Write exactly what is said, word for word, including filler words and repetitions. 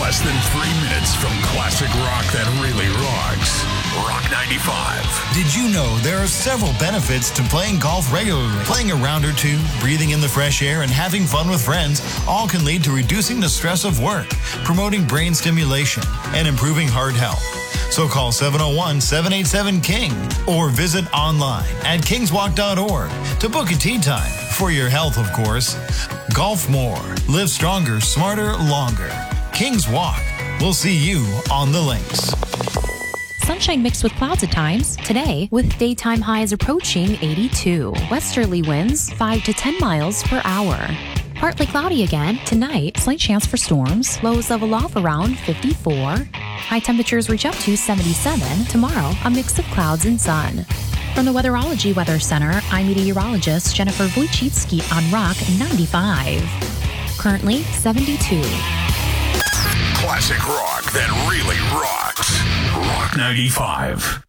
less than three minutes from classic rock that really rocks. Rock ninety-five. Did you know there are several benefits to playing golf regularly? Playing a round or two, breathing in the fresh air, and having fun with friends all can lead to reducing the stress of work, promoting brain stimulation, and improving heart health. So call seven oh one, seven eight seven, KING or visit online at kings walk dot org to book a tee time. For your health, of course. Golf more. Live stronger, smarter, longer. Kings Walk. We'll see you on the links. Sunshine mixed with clouds at times. Today, with daytime highs approaching eighty-two. Westerly winds five to ten miles per hour. Partly cloudy again. Tonight, slight chance for storms. Lows level off around fifty-four. High temperatures reach up to seventy-seven. Tomorrow, a mix of clouds and sun. From the Weatherology Weather Center, I'm meteorologist Jennifer Wojcicki on Rock ninety-five. Currently, seventy-two. Classic rock that really rocks. Rock ninety-five.